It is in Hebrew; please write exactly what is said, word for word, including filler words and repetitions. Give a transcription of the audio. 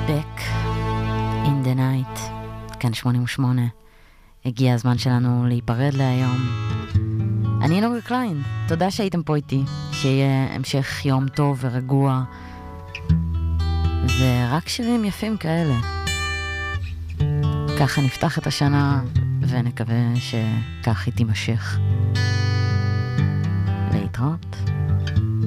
Back in the night, כאן שמונים ושמונה. הגיע הזמן שלנו להיפרד להיום. אני נוגה קליין, תודה שהייתם פה איתי, שיהיה המשך יום טוב ורגוע, ורק שירים יפים כאלה. ככה נפתח את השנה, ונקווה שכך היא תימשך. להתראות.